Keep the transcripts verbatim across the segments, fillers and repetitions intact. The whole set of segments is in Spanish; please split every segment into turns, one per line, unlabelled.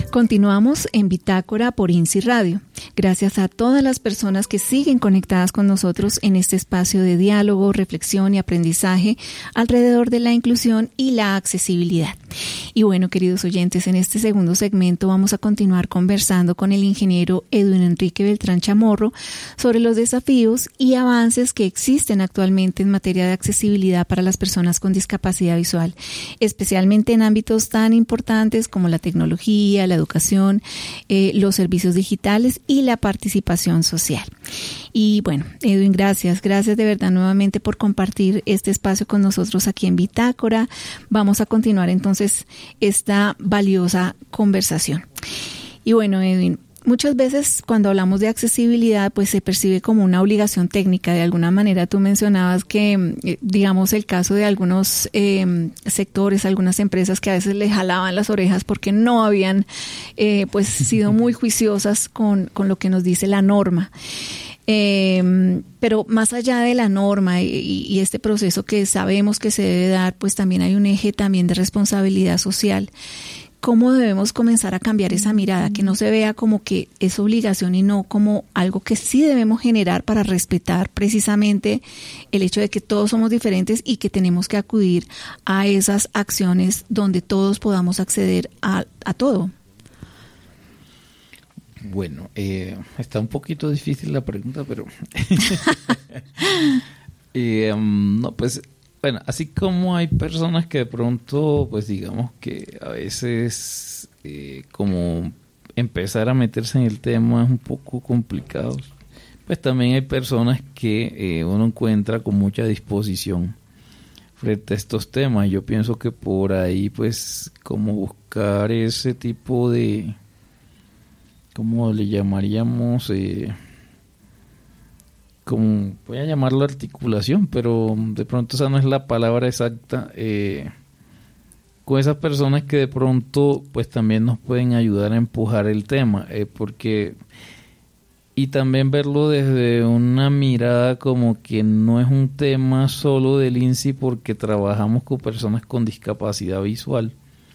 Continuamos en Bitácora por INSI Radio. Gracias a todas las personas que siguen conectadas con nosotros en este espacio de diálogo, reflexión y aprendizaje alrededor de la inclusión y la accesibilidad. Y bueno, queridos oyentes, en este segundo segmento vamos a continuar conversando con el ingeniero Edwin Enrique Beltrán Chamorro sobre los desafíos y avances que existen actualmente en materia de accesibilidad para las personas con discapacidad visual, especialmente en ámbitos tan importantes como la tecnología, la educación, eh, los servicios digitales y la participación social. Y bueno, Edwin, gracias, gracias de verdad nuevamente por compartir este espacio con nosotros aquí en Bitácora. Vamos a continuar entonces esta valiosa conversación. Y bueno, Edwin, muchas veces cuando hablamos de accesibilidad, pues se percibe como una obligación técnica. De alguna manera tú mencionabas que, digamos, el caso de algunos eh, sectores, algunas empresas que a veces le jalaban las orejas porque no habían eh, pues sido muy juiciosas con, con lo que nos dice la norma. Eh, pero más allá de la norma y, y este proceso que sabemos que se debe dar, pues también hay un eje también de responsabilidad social. ¿Cómo debemos comenzar a cambiar esa mirada? Que no se vea como que es obligación y no como algo que sí debemos generar para respetar precisamente el hecho de que todos somos diferentes y que tenemos que acudir a esas acciones donde todos podamos acceder a, a todo.
Bueno, eh, está un poquito difícil la pregunta, pero eh, um, no, pues, bueno, así como hay personas que de pronto, pues digamos que a veces eh, como empezar a meterse en el tema es un poco complicado, pues también hay personas que eh, uno encuentra con mucha disposición frente a estos temas. Yo pienso que por ahí, pues, como buscar ese tipo de, ¿cómo le llamaríamos? Eh, como, voy a llamarlo articulación, pero de pronto esa no es la palabra exacta. Eh, con esas personas que de pronto, pues también nos pueden ayudar a empujar el tema, eh, porque y también verlo desde una mirada como que no es un tema solo del INSI porque trabajamos con personas con discapacidad visual,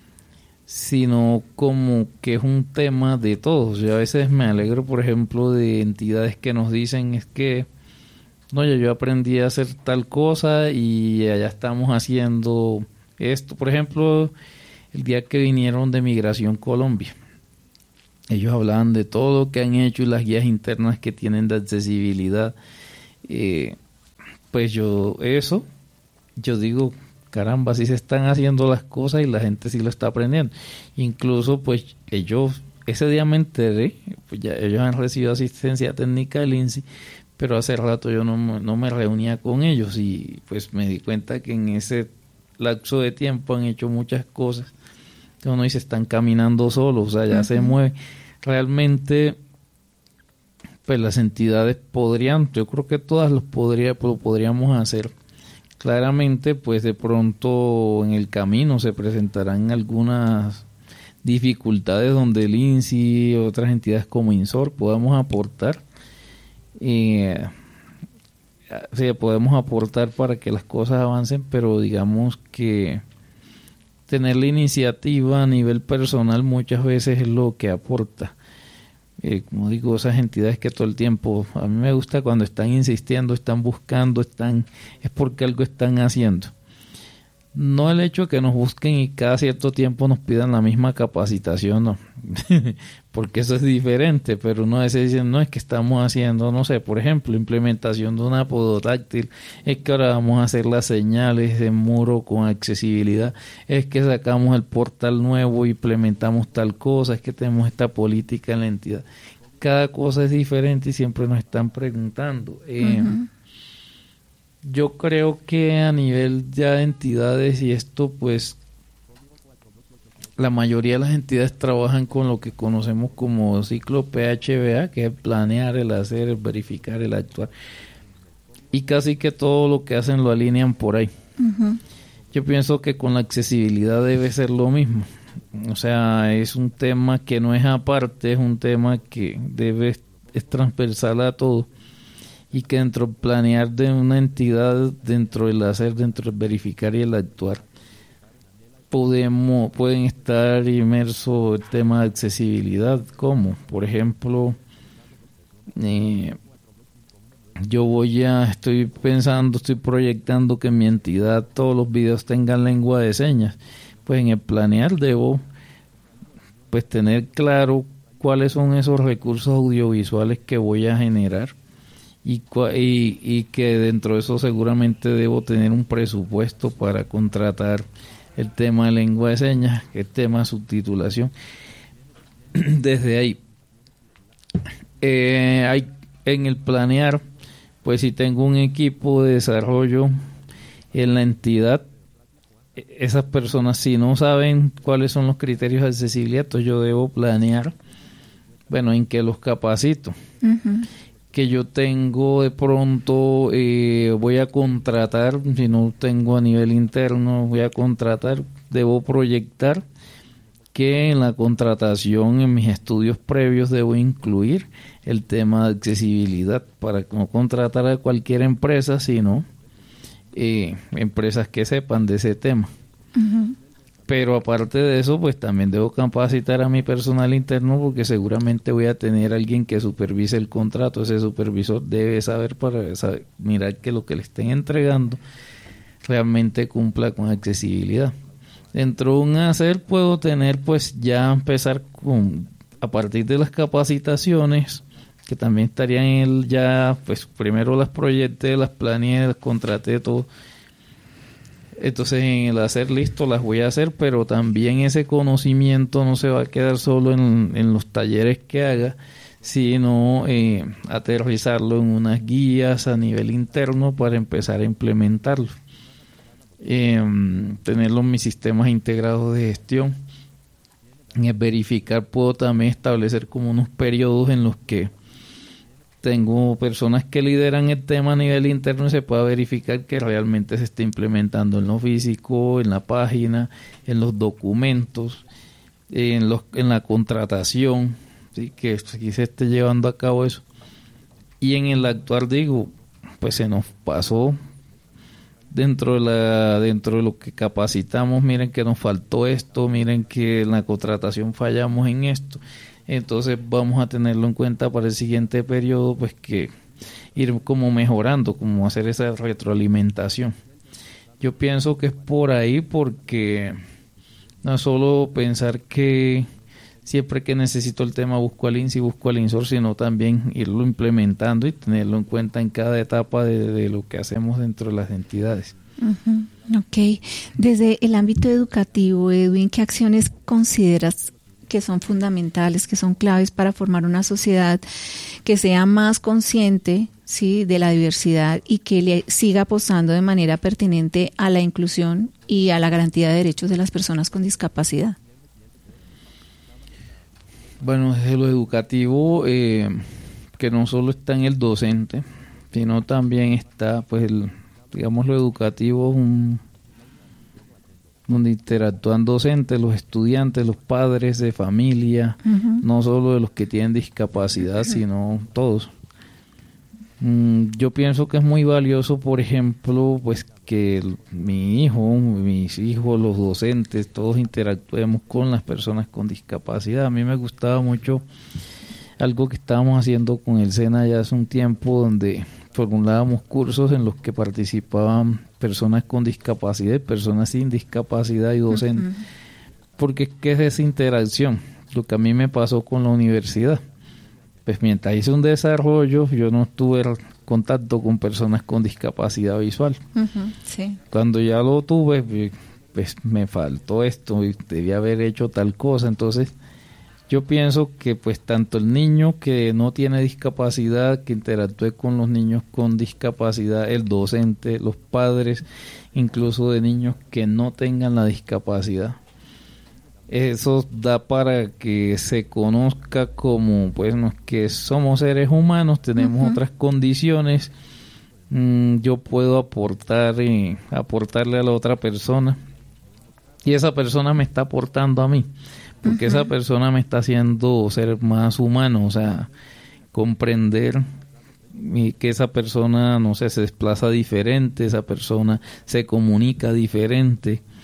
sino como que es un tema de todos. Yo a veces me alegro, por ejemplo, de entidades que nos dicen es que, no, yo, yo aprendí a hacer tal cosa y allá estamos haciendo esto. Por ejemplo, el día que vinieron de Migración Colombia, ellos hablaban de todo lo que han hecho y las guías internas que tienen de accesibilidad. Eh, pues yo, eso, yo digo, caramba, sí se están haciendo las cosas y la gente sí lo está aprendiendo. Incluso, pues, ellos, ese día me enteré, pues ya ellos han recibido asistencia técnica del INSI, pero hace rato yo no, no me reunía con ellos y pues me di cuenta que en ese lapso de tiempo han hecho muchas cosas. Uno dice, están caminando solos, o sea, ya uh-huh. se mueve. Realmente, pues las entidades podrían, yo creo que todas los podría, lo podríamos hacer. Claramente, pues de pronto en el camino se presentarán algunas dificultades donde el INSI y otras entidades como INSOR podamos aportar. Eh, o sea, podemos aportar para que las cosas avancen, pero digamos que tener la iniciativa a nivel personal muchas veces es lo que aporta. Eh, como digo, esas entidades que todo el tiempo, a mí me gusta cuando están insistiendo, están buscando, están es porque algo están haciendo. No el hecho de que nos busquen y cada cierto tiempo nos pidan la misma capacitación, no, porque eso es diferente, pero no es decir, no es que estamos haciendo, no sé, por ejemplo, implementación de una podotáctil, es que ahora vamos a hacer las señales de muro con accesibilidad, es que sacamos el portal nuevo y implementamos tal cosa, es que tenemos esta política en la entidad. Cada cosa es diferente y siempre nos están preguntando. Eh, uh-huh. Yo creo que a nivel ya de entidades y esto, pues la mayoría de las entidades trabajan con lo que conocemos como ciclo P H V A, que es planear, el hacer, el verificar, el actuar. Y casi que todo lo que hacen lo alinean por ahí. Uh-huh. Yo pienso que con la accesibilidad debe ser lo mismo. O sea, es un tema que no es aparte, es un tema que debe es transversal a todo. Y que dentro del planear de una entidad, dentro del hacer, dentro del verificar y el actuar, podemos pueden estar inmersos el tema de accesibilidad, como por ejemplo, eh, yo voy a, estoy pensando, estoy proyectando que en mi entidad todos los videos tengan lengua de señas. Pues en el planear debo pues tener claro cuáles son esos recursos audiovisuales que voy a generar y, y, y que dentro de eso seguramente debo tener un presupuesto para contratar el tema de lengua de señas, el tema de subtitulación. Desde ahí, eh, hay en el planear, pues si tengo un equipo de desarrollo en la entidad, esas personas si no saben cuáles son los criterios de accesibilidad, entonces yo debo planear, bueno, en qué los capacito. Uh-huh. Que yo tengo de pronto, eh, voy a contratar, si no tengo a nivel interno, voy a contratar, debo proyectar que en la contratación, en mis estudios previos, debo incluir el tema de accesibilidad para no contratar a cualquier empresa, sino eh, empresas que sepan de ese tema. Uh-huh. Pero aparte de eso, pues también debo capacitar a mi personal interno porque seguramente voy a tener a alguien que supervise el contrato. Ese supervisor debe saber para saber, mirar que lo que le estén entregando realmente cumpla con accesibilidad. Dentro de un hacer puedo tener pues ya empezar con, a partir de las capacitaciones, que también estarían en el ya, pues primero las proyecté, las planeé, las contraté, todo. Entonces en el hacer listo las voy a hacer, pero también ese conocimiento no se va a quedar solo en, en los talleres que haga, sino eh, aterrizarlo en unas guías a nivel interno para empezar a implementarlo. Eh, tenerlo en mis sistemas integrados de gestión. En verificar puedo también establecer como unos periodos en los que tengo personas que lideran el tema a nivel interno y se pueda verificar que realmente se está implementando en lo físico, en la página, en los documentos, en los en la contratación, ¿sí? Que aquí se esté llevando a cabo eso. Y en el actuar digo, pues se nos pasó dentro de la dentro de lo que capacitamos, miren que nos faltó esto, miren que en la contratación fallamos en esto. Entonces vamos a tenerlo en cuenta para el siguiente periodo, pues que ir como mejorando, como hacer esa retroalimentación. Yo pienso que es por ahí, porque no solo pensar que siempre que necesito el tema busco al I N S S y busco al INSOR, sino también irlo implementando y tenerlo en cuenta en cada etapa de, de lo que hacemos dentro de las entidades.
Uh-huh. Ok. Desde el ámbito educativo, Edwin, ¿qué acciones consideras que son fundamentales, que son claves para formar una sociedad que sea más consciente, sí, de la diversidad y que le siga apostando de manera pertinente a la inclusión y a la garantía de derechos de las personas con discapacidad?
Bueno, desde lo educativo, eh, que no solo está en el docente, sino también está, pues, el, digamos, lo educativo es un donde interactúan docentes, los estudiantes, los padres de familia, uh-huh. no solo de los que tienen discapacidad, uh-huh. sino todos. Mm, yo pienso que es muy valioso, por ejemplo, pues que el, mi hijo, mis hijos, los docentes, todos interactuemos con las personas con discapacidad. A mí me gustaba mucho algo que estábamos haciendo con el SENA ya hace un tiempo, donde formulábamos cursos en los que participaban personas con discapacidad y personas sin discapacidad y docentes, uh-huh. porque es que es esa interacción, lo que a mí me pasó con la universidad. Pues mientras hice un desarrollo, yo no tuve contacto con personas con discapacidad visual.
Uh-huh, sí.
Cuando ya lo tuve, pues me faltó esto y debía haber hecho tal cosa. Entonces yo pienso que pues tanto el niño que no tiene discapacidad, que interactúe con los niños con discapacidad, el docente, los padres, incluso de niños que no tengan la discapacidad, eso da para que se conozca como pues no, que somos seres humanos, tenemos uh-huh. otras condiciones, mm, yo puedo aportar y aportarle a la otra persona y esa persona me está aportando a mí. Porque uh-huh. esa persona me está haciendo ser más humano, o sea, comprender que esa persona, no sé, se desplaza diferente, esa persona se comunica diferente,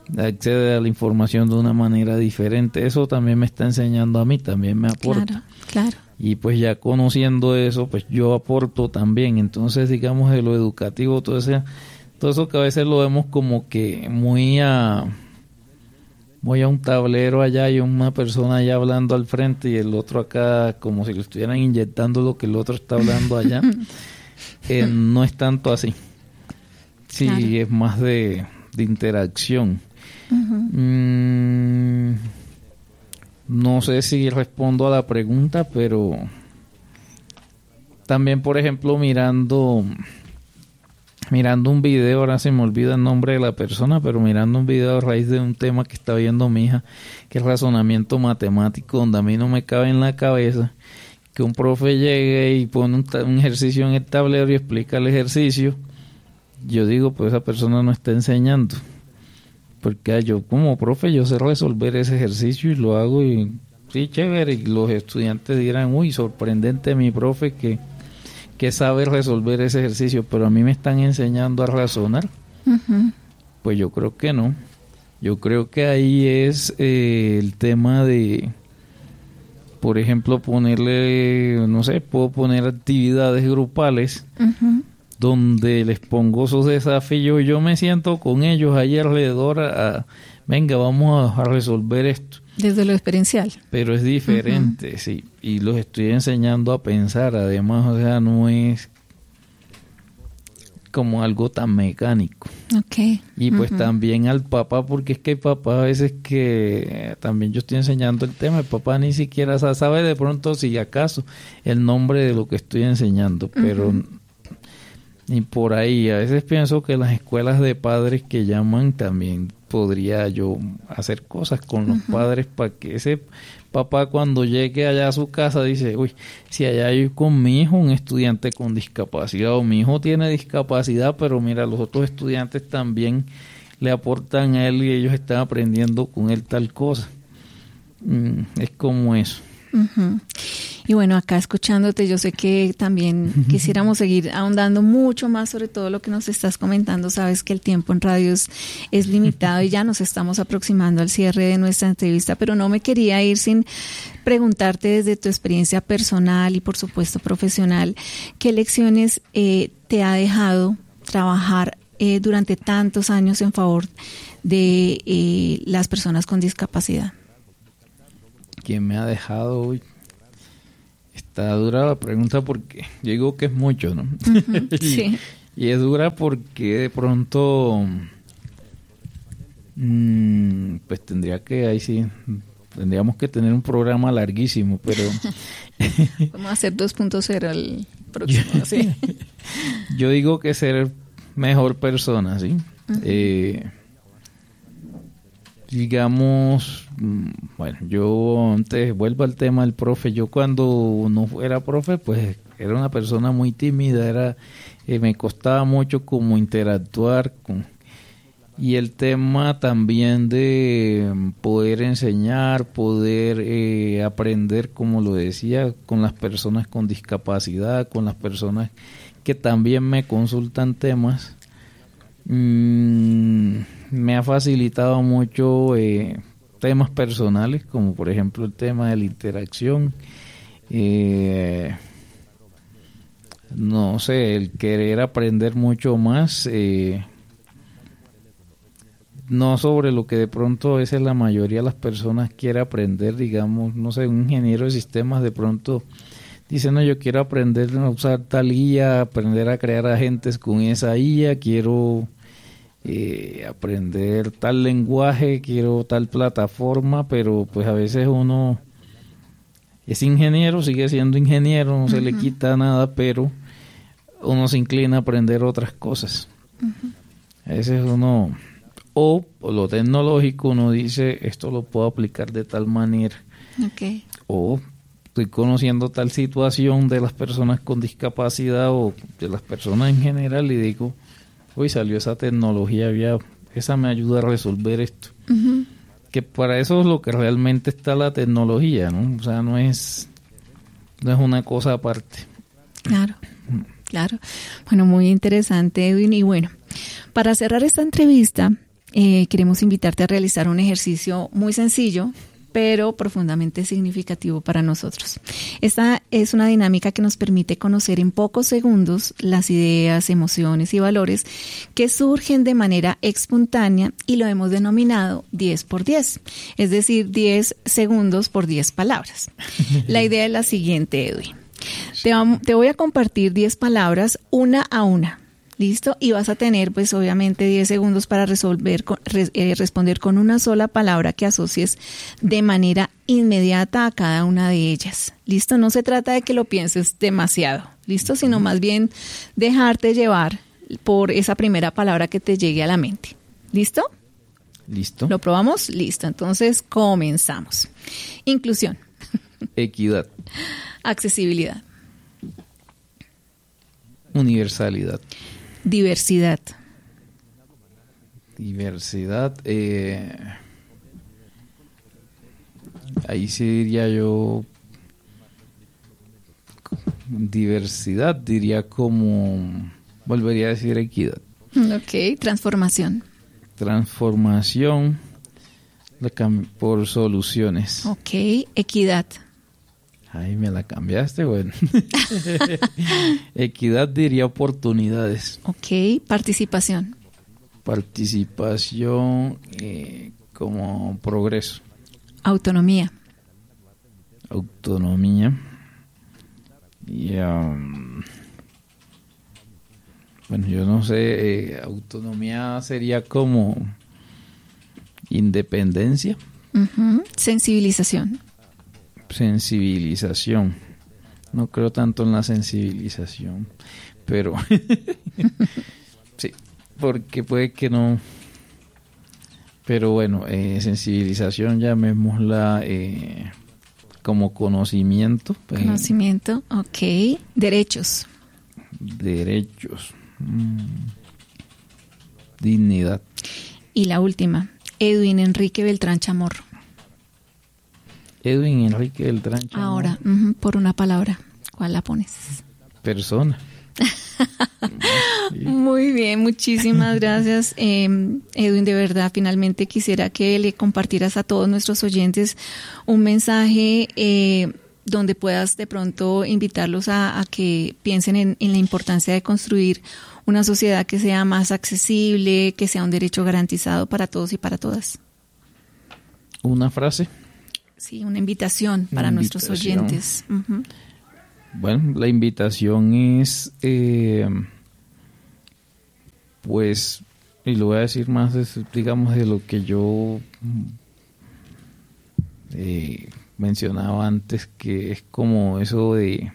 accede a la información de una manera diferente. Eso también me está enseñando a mí, también me aporta.
Claro, claro.
Y pues ya conociendo eso, pues yo aporto también. Entonces, digamos, de lo educativo, todo ese, todo eso que a veces lo vemos como que muy a, muy a un tablero allá y una persona allá hablando al frente y el otro acá como si le estuvieran inyectando lo que el otro está hablando allá. eh, no es tanto así. Sí, claro. Es más de, de interacción. Uh-huh. Mm, no sé si respondo a la pregunta, pero también, por ejemplo, mirando mirando un video, ahora se me olvida el nombre de la persona, pero mirando un video a raíz de un tema que está viendo mi hija, que es razonamiento matemático, donde a mí no me cabe en la cabeza que un profe llegue y pone un, ta- un ejercicio en el tablero y explica el ejercicio. Yo digo, pues esa persona no está enseñando. Porque yo como profe yo sé resolver ese ejercicio y lo hago y sí, chévere, y los estudiantes dirán, uy, sorprendente mi profe que, que sabe resolver ese ejercicio, pero a mí me están enseñando a razonar. Uh-huh. Pues yo creo que no. Yo creo que ahí es eh, el tema de, por ejemplo, ponerle, no sé, puedo poner actividades grupales. Uh-huh. Donde les pongo esos desafíos, yo me siento con ellos ahí alrededor a, a venga, vamos a, a resolver esto.
Desde lo experiencial.
Pero es diferente, uh-huh. sí, y los estoy enseñando a pensar, además, o sea, no es como algo tan mecánico.
Okay.
Y pues uh-huh. también al papá, porque es que el papá a veces que también yo estoy enseñando el tema, el papá ni siquiera sabe de pronto si acaso el nombre de lo que estoy enseñando, pero... Uh-huh. Y por ahí, a veces pienso que las escuelas de padres que llaman también podría yo hacer cosas con los uh-huh. padres para que ese papá cuando llegue allá a su casa dice, uy, si allá hay con mi hijo un estudiante con discapacidad o mi hijo tiene discapacidad, pero mira, los otros estudiantes también le aportan a él y ellos están aprendiendo con él tal cosa. Mm, es como eso.
Uh-huh. Y bueno, acá escuchándote, yo sé que también quisiéramos seguir ahondando mucho más sobre todo lo que nos estás comentando. Sabes que el tiempo en radio es, es limitado y ya nos estamos aproximando al cierre de nuestra entrevista, pero no me quería ir sin preguntarte desde tu experiencia personal y por supuesto profesional, ¿qué lecciones eh, te ha dejado trabajar eh, durante tantos años en favor de eh, las personas con discapacidad?
¿Quién me ha dejado hoy? Está dura la pregunta porque yo digo que es mucho, ¿no? Uh-huh, y, sí. Y es dura porque de pronto, mmm, pues tendría que, ahí sí, tendríamos que tener un programa larguísimo, pero...
Vamos a hacer dos punto cero el próximo, ¿sí?
Yo digo que ser mejor persona, ¿sí? Uh-huh. Eh... Digamos, bueno, yo antes, vuelvo al tema del profe, yo cuando no era profe, pues era una persona muy tímida, era eh, me costaba mucho como interactuar con, y el tema también de poder enseñar, poder eh, aprender, como lo decía, con las personas con discapacidad, con las personas que también me consultan temas. Mm, me ha facilitado mucho eh, temas personales, como por ejemplo el tema de la interacción, eh, no sé, el querer aprender mucho más, eh, no sobre lo que de pronto a veces la mayoría de las personas quiere aprender, digamos, no sé, un ingeniero de sistemas de pronto dice, no, yo quiero aprender a usar tal I A, aprender a crear agentes con esa I A, quiero... Eh, aprender tal lenguaje, quiero tal plataforma, pero pues a veces uno es ingeniero, sigue siendo ingeniero, no uh-huh. se le quita nada, pero uno se inclina a aprender otras cosas. Uh-huh. A veces uno, o por lo tecnológico, uno dice, esto lo puedo aplicar de tal manera.
Okay.
O estoy conociendo tal situación de las personas con discapacidad o de las personas en general y digo, hoy salió esa tecnología, ya, esa me ayuda a resolver esto. Uh-huh. Que para eso es lo que realmente está la tecnología, ¿no? O sea, no es, no es una cosa aparte.
Claro, claro. Bueno, muy interesante, Edwin. Y bueno, para cerrar esta entrevista, eh, queremos invitarte a realizar un ejercicio muy sencillo, pero profundamente significativo para nosotros. Esta es una dinámica que nos permite conocer en pocos segundos las ideas, emociones y valores que surgen de manera espontánea y lo hemos denominado diez por diez, es decir, diez segundos por diez palabras. La idea es la siguiente, Edwin. Te, te voy a compartir diez palabras una a una. ¿Listo? Y vas a tener, pues, obviamente diez segundos para resolver, res, eh, responder con una sola palabra que asocies de manera inmediata a cada una de ellas. ¿Listo? No se trata de que lo pienses demasiado, ¿listo? Sino más bien dejarte llevar por esa primera palabra que te llegue a la mente. ¿Listo?
Listo.
¿Lo probamos? Listo. Entonces, comenzamos. Inclusión.
Equidad.
Accesibilidad.
Universalidad.
Diversidad.
Diversidad. Eh, ahí sí diría yo. Diversidad, diría como. Volvería a decir equidad.
Ok, transformación.
Transformación la cam- por soluciones.
Ok, equidad.
Ahí me la cambiaste, bueno. Equidad diría oportunidades.
Ok, participación.
Participación eh, como progreso.
Autonomía.
Autonomía. Y, um, bueno, yo no sé, eh, autonomía sería como independencia.
Uh-huh. Sensibilización.
Sensibilización. No creo tanto en la sensibilización, pero sí, porque puede que no. Pero bueno, eh, sensibilización, llamémosla eh, como conocimiento. Pues,
conocimiento, ok. Derechos.
Derechos. Mm. Dignidad.
Y la última, Edwin Enrique Beltrán Chamorro.
Edwin Enrique Beltrán Chamorro.
Ahora, uh-huh, por una palabra, ¿cuál la pones?
Persona.
Sí. Muy bien, muchísimas gracias, eh, Edwin. De verdad, finalmente quisiera que le compartieras a todos nuestros oyentes un mensaje eh, donde puedas de pronto invitarlos a, a que piensen en, en la importancia de construir una sociedad que sea más accesible, que sea un derecho garantizado para todos y para todas.
Una frase.
Sí, una invitación para una nuestros invitación. oyentes. Uh-huh.
Bueno, la invitación es, eh, pues, y lo voy a decir más, digamos, de lo que yo eh, mencionaba antes, que es como eso de,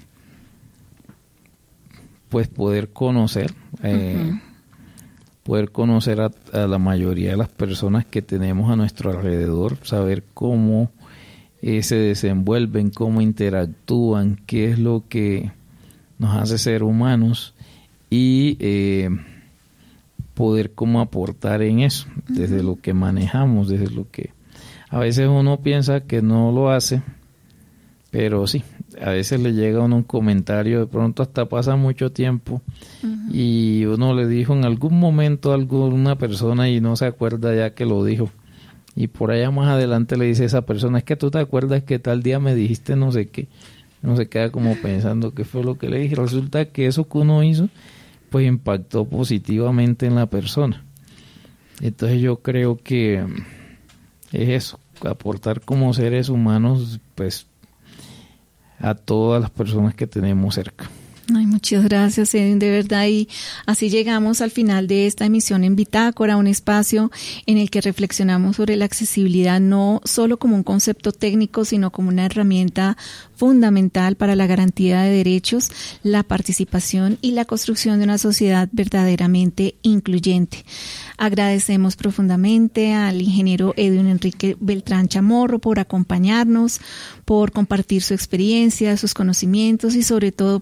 pues, poder conocer, eh, uh-huh. poder conocer a, a la mayoría de las personas que tenemos a nuestro alrededor, saber cómo Eh, se desenvuelven, cómo interactúan, qué es lo que nos hace ser humanos y eh, poder cómo aportar en eso, uh-huh. desde lo que manejamos, desde lo que a veces uno piensa que no lo hace, pero sí, a veces le llega a uno un comentario, de pronto hasta pasa mucho tiempo uh-huh. y uno le dijo en algún momento a alguna persona y no se acuerda ya que lo dijo. Y por allá más adelante le dice a esa persona, es que tú te acuerdas que tal día me dijiste no sé qué. Uno se queda como pensando qué fue lo que le dije. Resulta que eso que uno hizo, pues impactó positivamente en la persona. Entonces yo creo que es eso, aportar como seres humanos, pues, a todas las personas que tenemos cerca.
Ay, muchas gracias, Edwin, de verdad. Y así llegamos al final de esta emisión en Bitácora, un espacio en el que reflexionamos sobre la accesibilidad no solo como un concepto técnico, sino como una herramienta fundamental para la garantía de derechos, la participación y la construcción de una sociedad verdaderamente incluyente. Agradecemos profundamente al ingeniero Edwin Enrique Beltrán Chamorro por acompañarnos, por compartir su experiencia, sus conocimientos y sobre todo por recordar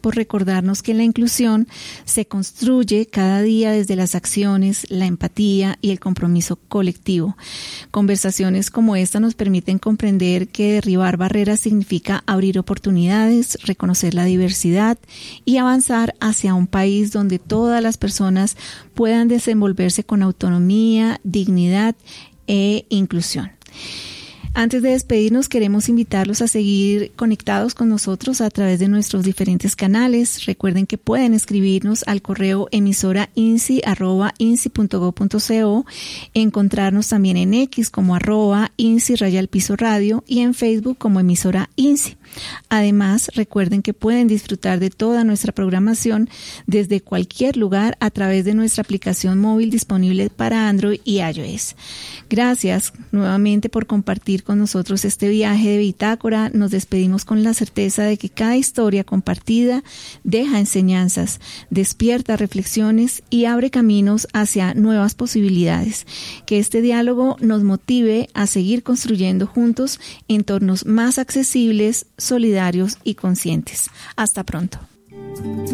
recordarnos que la inclusión se construye cada día desde las acciones, la empatía y el compromiso colectivo. Conversaciones como esta nos permiten comprender que derribar barreras significa abrir oportunidades, reconocer la diversidad y avanzar hacia un país donde todas las personas puedan desenvolverse con autonomía, dignidad e inclusión. Antes de despedirnos, queremos invitarlos a seguir conectados con nosotros a través de nuestros diferentes canales. Recuerden que pueden escribirnos al correo emisora insi arroba insi punto gob punto co, encontrarnos también en X como arroba insi raya al piso radio y en Facebook como emisora INSI. Además, recuerden que pueden disfrutar de toda nuestra programación desde cualquier lugar a través de nuestra aplicación móvil disponible para Android y iOS. Gracias nuevamente por compartir con nosotros este viaje de bitácora. Nos despedimos con la certeza de que cada historia compartida deja enseñanzas, despierta reflexiones y abre caminos hacia nuevas posibilidades. Que este diálogo nos motive a seguir construyendo juntos entornos más accesibles, solidarios y conscientes. Hasta pronto.